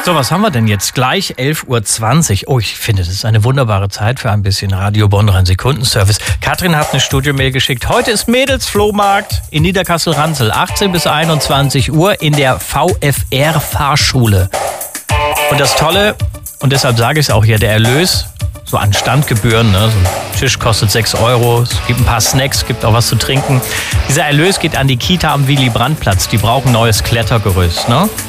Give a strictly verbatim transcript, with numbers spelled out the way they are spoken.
So, was haben wir denn jetzt? Gleich elf Uhr zwanzig. Oh, ich finde, das ist eine wunderbare Zeit für ein bisschen Radio Bonn Sekundenservice. Katrin hat eine Studiomail geschickt. Heute ist Mädelsflohmarkt in Niederkassel-Ranzel. achtzehn bis einundzwanzig Uhr in der V F R-Fahrschule. Und das Tolle, und deshalb sage ich es auch hier, der Erlös, so an Standgebühren, ne? So ein Tisch kostet sechs Euro, es gibt ein paar Snacks, es gibt auch was zu trinken. Dieser Erlös geht an die Kita am Willy-Brandt-Platz. Die brauchen neues Klettergerüst, ne?